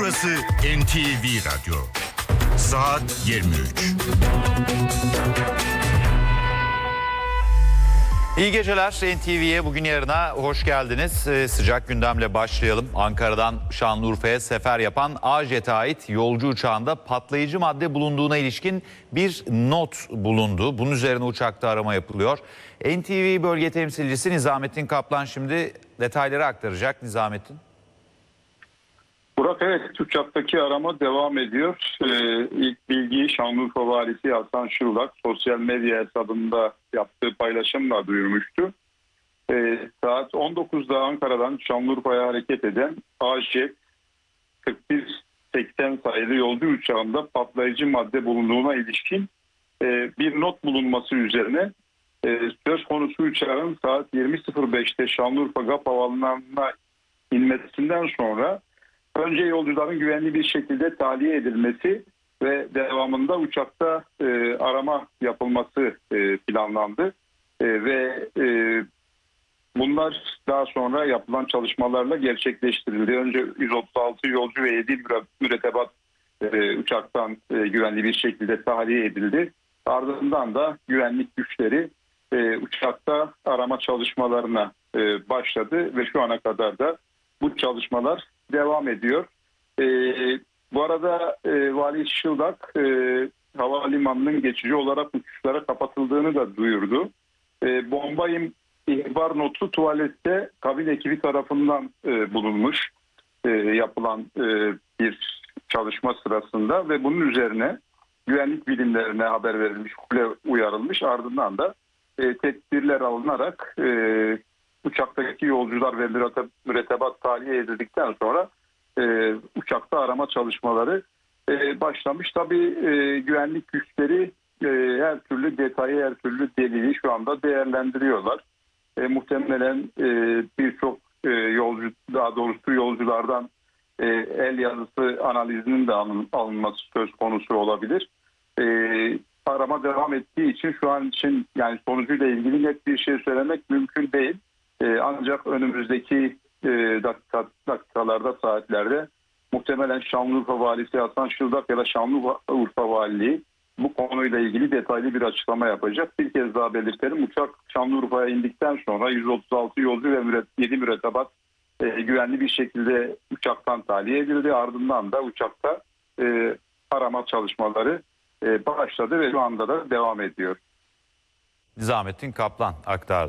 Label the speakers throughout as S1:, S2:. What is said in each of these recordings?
S1: Burası NTV Radyo. Saat 23.
S2: İyi geceler NTV'ye, bugün yarına hoş geldiniz. Sıcak gündemle başlayalım. Ankara'dan Şanlıurfa'ya sefer yapan A-Jet'e ait yolcu uçağında patlayıcı madde bulunduğuna ilişkin bir not bulundu. Bunun üzerine uçakta arama yapılıyor. NTV bölge temsilcisi Nizamettin Kaplan şimdi detayları aktaracak. Nizamettin.
S3: Burak, evet, uçaktaki arama devam ediyor. İlk bilgiyi Şanlıurfa Valisi Hasan Şırlak sosyal medya hesabında yaptığı paylaşımla duyurmuştu. Saat 19'da Ankara'dan Şanlıurfa'ya hareket eden A-Jet 4180 sayılı yolcu uçağında patlayıcı madde bulunduğuna ilişkin bir not bulunması üzerine söz konusu uçağın saat 20.05'te Şanlıurfa GAP Havaalanı'na inmesinden sonra önce yolcuların güvenli bir şekilde tahliye edilmesi ve devamında uçakta arama yapılması planlandı. Bunlar daha sonra yapılan çalışmalarla gerçekleştirildi. Önce 136 yolcu ve 7 mürettebat uçaktan güvenli bir şekilde tahliye edildi. Ardından da güvenlik güçleri uçakta arama çalışmalarına başladı ve şu ana kadar da bu çalışmalar devam ediyor. Bu arada Vali Şırlak havalimanının geçici olarak uçuşlara kapatıldığını da duyurdu. Bomba ihbar notu tuvalette kabin ekibi tarafından bulunmuş yapılan bir çalışma sırasında ve bunun üzerine güvenlik birimlerine haber verilmiş, kule uyarılmış, ardından da tedbirler alınarak uçaktaki yolcular ve mürettebat tahliye edildikten sonra uçakta arama çalışmaları başlamış. Tabii güvenlik güçleri her türlü detayı, her türlü delili şu anda değerlendiriyorlar. Muhtemelen birçok yolcu, daha doğrusu yolculardan el yazısı analizinin de alınması söz konusu olabilir. Arama devam ettiği için şu an için yani sonucuyla ilgili net bir şey söylemek mümkün değil. Ancak önümüzdeki dakikalarda, saatlerde muhtemelen Şanlıurfa Valisi Hasan Şırlak ya da Şanlıurfa Valiliği bu konuyla ilgili detaylı bir açıklama yapacak. Bir kez daha belirtelim, uçak Şanlıurfa'ya indikten sonra 136 yolcu ve 7 mürettebat güvenli bir şekilde uçaktan tahliye edildi. Ardından da uçakta arama çalışmaları başladı ve şu anda da devam ediyor.
S2: Nizamettin Kaplan aktardı.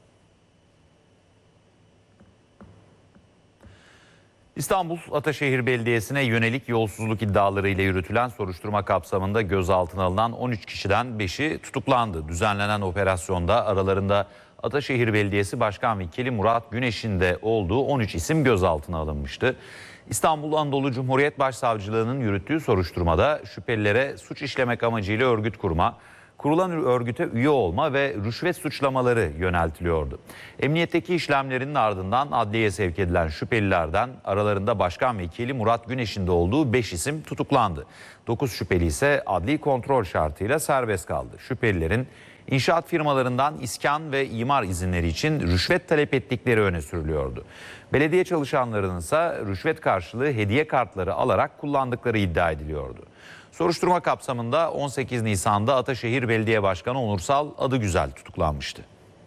S2: İstanbul Ataşehir Belediyesi'ne yönelik yolsuzluk iddialarıyla yürütülen soruşturma kapsamında gözaltına alınan 13 kişiden 5'i tutuklandı. Düzenlenen operasyonda aralarında Ataşehir Belediyesi Başkan Vekili Murat Güneş'in de olduğu 13 isim gözaltına alınmıştı. İstanbul Anadolu Cumhuriyet Başsavcılığı'nın yürüttüğü soruşturmada şüphelilere suç işlemek amacıyla örgüt kurma, kurulan örgüte üye olma ve rüşvet suçlamaları yöneltiliyordu. Emniyetteki işlemlerinin ardından adliyeye sevk edilen şüphelilerden aralarında Başkan Vekili Murat Güneş'in de olduğu 5 isim tutuklandı. 9 şüpheli ise adli kontrol şartıyla serbest kaldı. Şüphelilerin inşaat firmalarından iskan ve imar izinleri için rüşvet talep ettikleri öne sürülüyordu. Belediye çalışanlarının ise rüşvet karşılığı hediye kartları alarak kullandıkları iddia ediliyordu. Soruşturma kapsamında 18 Nisan'da Ataşehir Belediye Başkanı Onursal Adıgüzel tutuklanmıştı.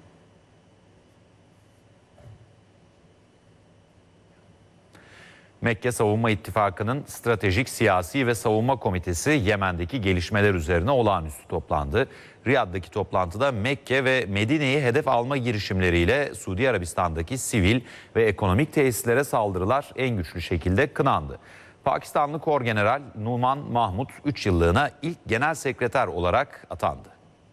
S2: Mekke Savunma İttifakı'nın Stratejik Siyasi ve Savunma Komitesi Yemen'deki gelişmeler üzerine olağanüstü toplandı. Riyad'daki toplantıda Mekke ve Medine'yi hedef alma girişimleriyle Suudi Arabistan'daki sivil ve ekonomik tesislere saldırılar en güçlü şekilde kınandı. Pakistanlı Korgeneral Numan Mahmud 3 yıllığına ilk genel sekreter olarak atandı.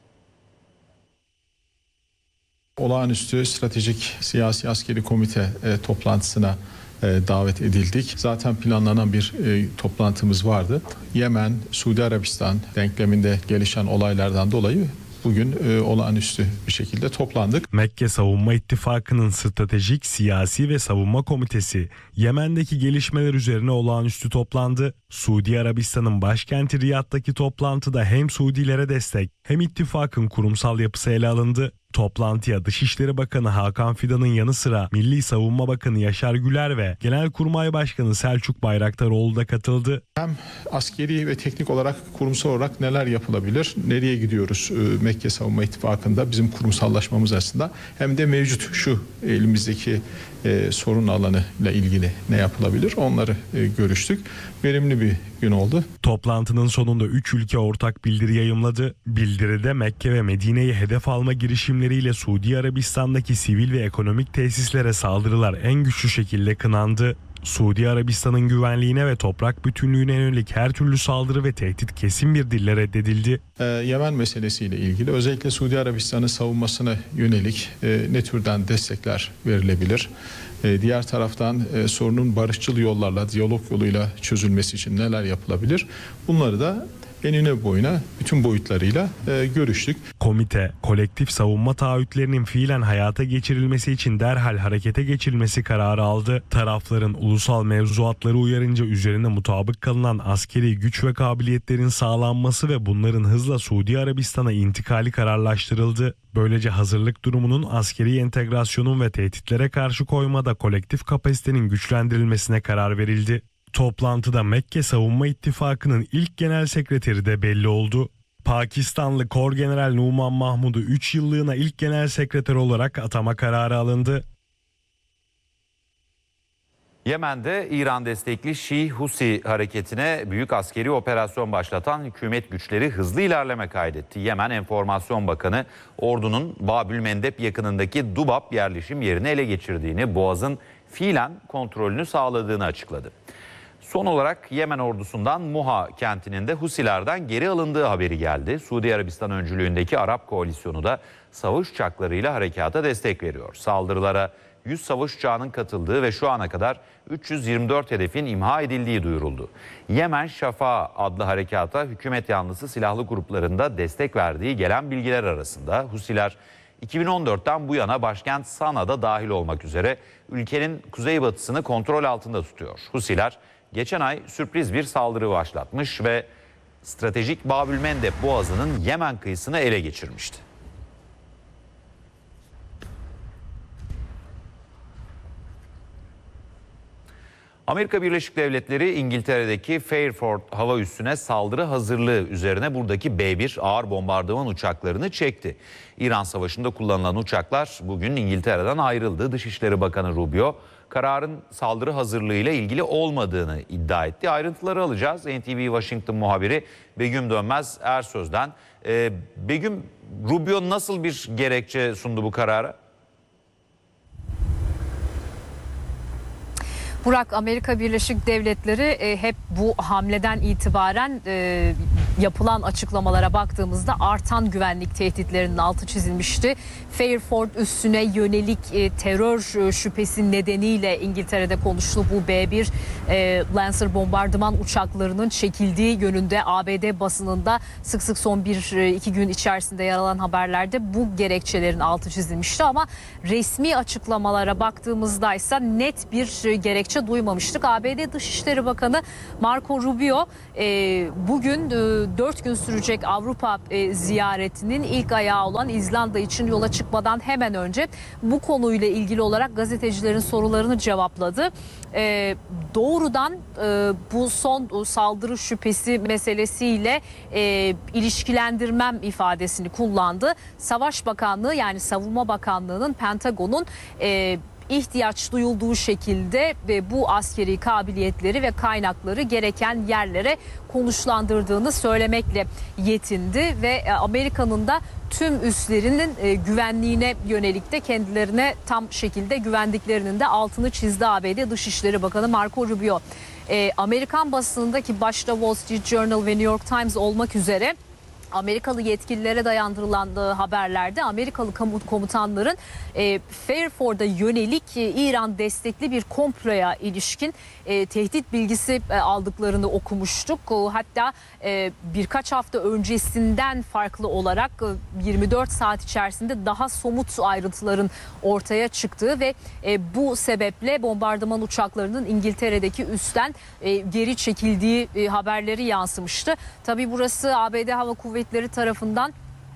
S4: Olağanüstü Stratejik Siyasi Askeri Komite toplantısına davet edildik. Zaten planlanan bir toplantımız vardı. Yemen, Suudi Arabistan denkleminde gelişen olaylardan dolayı bugün olağanüstü bir şekilde toplandık.
S5: Mekke Savunma İttifakı'nın Stratejik Siyasi ve Savunma Komitesi Yemen'deki gelişmeler üzerine olağanüstü toplandı. Suudi Arabistan'ın başkenti Riyad'daki toplantıda hem Suudilere destek hem ittifakın kurumsal yapısı ele alındı. Toplantıya Dışişleri Bakanı Hakan Fidan'ın yanı sıra Milli Savunma Bakanı Yaşar Güler ve Genelkurmay Başkanı Selçuk Bayraktaroğlu da katıldı.
S4: Hem askeri ve teknik olarak, kurumsal olarak neler yapılabilir, nereye gidiyoruz Mekke Savunma İttifakı'nda bizim kurumsallaşmamız aslında, hem de mevcut şu elimizdeki sorun alanı ile ilgili ne yapılabilir, onları görüştük. Verimli bir gün oldu.
S5: Toplantının sonunda 3 ülke ortak bildiri yayımladı. Bildiride Mekke ve Medine'yi hedef alma girişimleriyle Suudi Arabistan'daki sivil ve ekonomik tesislere saldırılar en güçlü şekilde kınandı. Suudi Arabistan'ın güvenliğine ve toprak bütünlüğüne yönelik her türlü saldırı ve tehdit kesin bir dille reddedildi.
S4: Yemen meselesiyle ilgili özellikle Suudi Arabistan'ın savunmasına yönelik ne türden destekler verilebilir? Diğer taraftan sorunun barışçıl yollarla, diyalog yoluyla çözülmesi için neler yapılabilir? Bunları da enine boyuna bütün boyutlarıyla görüştük.
S5: Komite, kolektif savunma taahhütlerinin fiilen hayata geçirilmesi için derhal harekete geçirilmesi kararı aldı. Tarafların ulusal mevzuatları uyarınca üzerine mutabık kalınan askeri güç ve kabiliyetlerin sağlanması ve bunların hızla Suudi Arabistan'a intikali kararlaştırıldı. Böylece hazırlık durumunun askeri entegrasyonun ve tehditlere karşı koymada kolektif kapasitenin güçlendirilmesine karar verildi. Toplantıda Mekke Savunma İttifakı'nın ilk genel sekreteri de belli oldu. Pakistanlı Korgeneral Numan Mahmud'u 3 yıllığına ilk genel sekreter olarak atama kararı alındı.
S2: Yemen'de İran destekli Şii Husi hareketine büyük askeri operasyon başlatan hükümet güçleri hızlı ilerleme kaydetti. Yemen Enformasyon Bakanı ordunun Babül Mendeb yakınındaki Dubab yerleşim yerini ele geçirdiğini, Boğaz'ın fiilen kontrolünü sağladığını açıkladı. Son olarak Yemen ordusundan Muha kentinin de Husilerden geri alındığı haberi geldi. Suudi Arabistan öncülüğündeki Arap koalisyonu da savaş uçaklarıyla harekata destek veriyor. Saldırılara 100 savaş uçağının katıldığı ve şu ana kadar 324 hedefin imha edildiği duyuruldu. Yemen Şafa adlı harekata hükümet yanlısı silahlı gruplarında destek verdiği gelen bilgiler arasında Husiler 2014'ten bu yana başkent Sana'da dahil olmak üzere ülkenin kuzeybatısını kontrol altında tutuyor. Husiler geçen ay sürpriz bir saldırı başlatmış ve stratejik Babül Mendeb Boğazı'nın Yemen kıyısını ele geçirmişti. Amerika Birleşik Devletleri İngiltere'deki Fairford hava üssüne saldırı hazırlığı üzerine buradaki B-1 ağır bombardıman uçaklarını çekti. İran Savaşı'nda kullanılan uçaklar bugün İngiltere'den ayrıldı. Dışişleri Bakanı Rubio kararın saldırı hazırlığıyla ilgili olmadığını iddia etti. Ayrıntıları alacağız. NTV Washington muhabiri Begüm Dönmez Ersöz'den. Begüm, Rubio nasıl bir gerekçe sundu bu karara?
S6: Burak, Amerika Birleşik Devletleri hep bu hamleden itibaren yapılan açıklamalara baktığımızda artan güvenlik tehditlerinin altı çizilmişti. Fairford üssüne yönelik terör şüphesi nedeniyle İngiltere'de konuştu. Bu B-1 Lancer bombardıman uçaklarının çekildiği yönünde ABD basınında sık sık son 1-2 gün içerisinde yer alan haberlerde bu gerekçelerin altı çizilmişti. Ama resmi açıklamalara baktığımızda ise net bir gerekçe duymamıştık. ABD Dışişleri Bakanı Marco Rubio bugün 4 gün sürecek Avrupa ziyaretinin ilk ayağı olan İzlanda için yola çıkmadan hemen önce bu konuyla ilgili olarak gazetecilerin sorularını cevapladı. Doğrudan bu son saldırı şüphesi meselesiyle ilişkilendirmem ifadesini kullandı. Savaş Bakanlığı, yani Savunma Bakanlığı'nın, Pentagon'un ihtiyaç duyulduğu şekilde ve bu askeri kabiliyetleri ve kaynakları gereken yerlere konuşlandırdığını söylemekle yetindi ve Amerika'nın da tüm üslerinin güvenliğine yönelik de kendilerine tam şekilde güvendiklerinin de altını çizdi ABD Dışişleri Bakanı Marco Rubio. Amerikan basınındaki başta Wall Street Journal ve New York Times olmak üzere Amerikalı yetkililere dayandırılan haberlerde Amerikalı komutanların Fairford'a yönelik İran destekli bir komploya ilişkin tehdit bilgisi aldıklarını okumuştuk. Hatta birkaç hafta öncesinden farklı olarak 24 saat içerisinde daha somut ayrıntıların ortaya çıktığı ve bu sebeple bombardıman uçaklarının İngiltere'deki üstten geri çekildiği haberleri yansımıştı. Tabii burası ABD Hava Kuvvetleri tarafından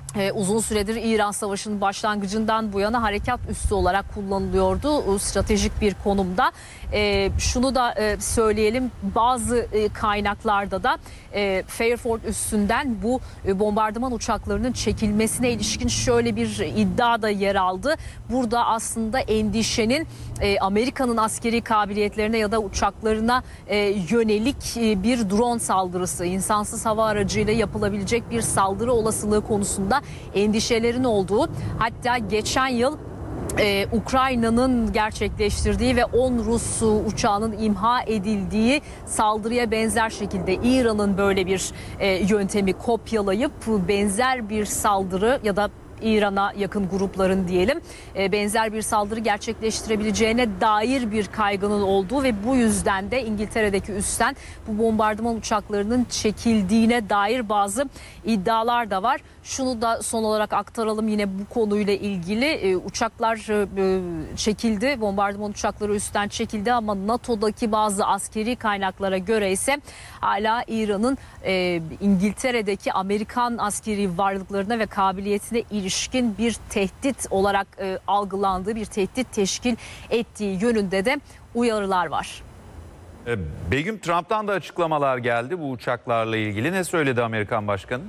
S6: uzun süredir İran Savaşı'nın başlangıcından bu yana harekat üssü olarak kullanılıyordu stratejik bir konumda. Şunu da söyleyelim, bazı kaynaklarda da Fairford üssünden bu bombardıman uçaklarının çekilmesine ilişkin şöyle bir iddia da yer aldı. Burada aslında endişenin Amerika'nın askeri kabiliyetlerine ya da uçaklarına yönelik bir drone saldırısı, insansız hava aracıyla yapılabilecek bir saldırı olasılığı konusunda endişelerin olduğu, hatta geçen yıl Ukrayna'nın gerçekleştirdiği ve 10 Rus uçağının imha edildiği saldırıya benzer şekilde İran'ın böyle bir yöntemi kopyalayıp benzer bir saldırı ya da İran'a yakın grupların diyelim benzer bir saldırı gerçekleştirebileceğine dair bir kaygının olduğu ve bu yüzden de İngiltere'deki üstten bu bombardıman uçaklarının çekildiğine dair bazı iddialar da var. Şunu da son olarak aktaralım yine bu konuyla ilgili. Uçaklar çekildi, bombardıman uçakları üstten çekildi ama NATO'daki bazı askeri kaynaklara göre ise hala İran'ın İngiltere'deki Amerikan askeri varlıklarına ve kabiliyetine ilişkin bir tehdit olarak algılandığı, bir tehdit teşkil ettiği yönünde de uyarılar var.
S2: Begüm, Trump'tan da açıklamalar geldi bu uçaklarla ilgili. Ne söyledi Amerikan Başkanı?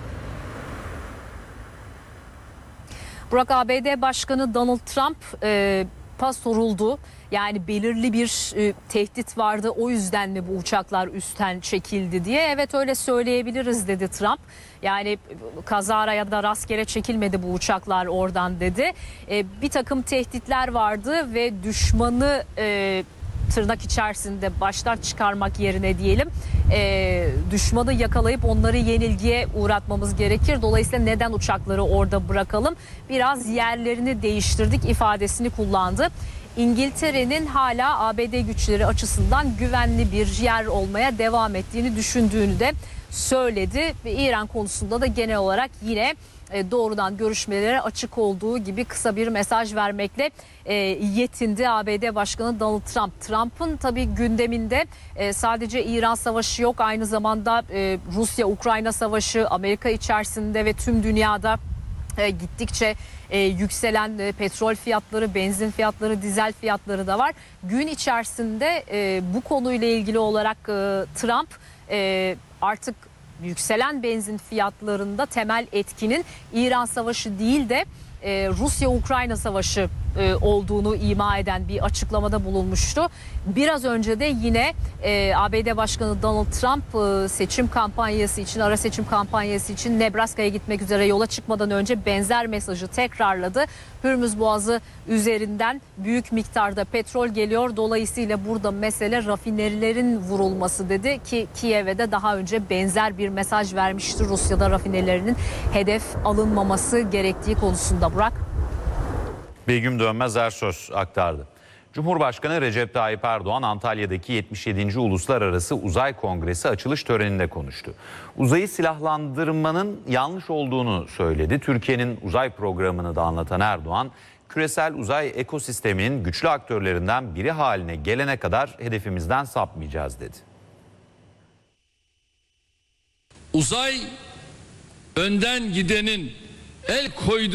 S6: Burak, ABD Başkanı Donald Trump soruldu. Yani belirli bir tehdit vardı, o yüzden mi bu uçaklar üstten çekildi diye. Evet, öyle söyleyebiliriz dedi Trump. Yani kazara ya da rastgele çekilmedi bu uçaklar oradan dedi. Bir takım tehditler vardı ve düşmanı tırnak içerisinde baştan çıkarmak yerine diyelim düşmanı yakalayıp onları yenilgiye uğratmamız gerekir. Dolayısıyla neden uçakları orada bırakalım? Biraz yerlerini değiştirdik ifadesini kullandı. İngiltere'nin hala ABD güçleri açısından güvenli bir yer olmaya devam ettiğini düşündüğünü de söyledi. Ve İran konusunda da genel olarak yine doğrudan görüşmelere açık olduğu gibi kısa bir mesaj vermekle yetindi ABD Başkanı Donald Trump. Trump'ın tabii gündeminde sadece İran Savaşı yok, aynı zamanda Rusya-Ukrayna Savaşı, Amerika içerisinde ve tüm dünyada gittikçe yükselen petrol fiyatları, benzin fiyatları, dizel fiyatları da var. Gün içerisinde bu konuyla ilgili olarak Trump artık yükselen benzin fiyatlarında temel etkinin İran Savaşı değil de Rusya-Ukrayna Savaşı olduğunu ima eden bir açıklamada bulunmuştu. Biraz önce de yine ABD Başkanı Donald Trump seçim kampanyası için, ara seçim kampanyası için Nebraska'ya gitmek üzere yola çıkmadan önce benzer mesajı tekrarladı. Hürmüz Boğazı üzerinden büyük miktarda petrol geliyor. Dolayısıyla burada mesele rafinerilerin vurulması dedi ki Kiev'e de daha önce benzer bir mesaj vermişti. Rusya'da rafinerilerinin hedef alınmaması gerektiği konusunda. Burak.
S2: Begüm Dönmez Ersöz aktardı. Cumhurbaşkanı Recep Tayyip Erdoğan Antalya'daki 77. Uluslararası Uzay Kongresi açılış töreninde konuştu. Uzayı silahlandırmanın yanlış olduğunu söyledi. Türkiye'nin uzay programını da anlatan Erdoğan, küresel uzay ekosisteminin güçlü aktörlerinden biri haline gelene kadar hedefimizden sapmayacağız dedi.
S7: Uzay önden gidenin el koyduğu